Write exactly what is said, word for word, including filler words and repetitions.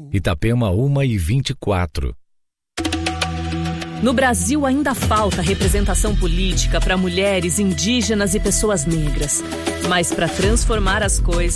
Itapema, uma e vinte e quatro. No Brasil ainda falta representação política para mulheres, indígenas e pessoas negras. Mas para transformar as coisas,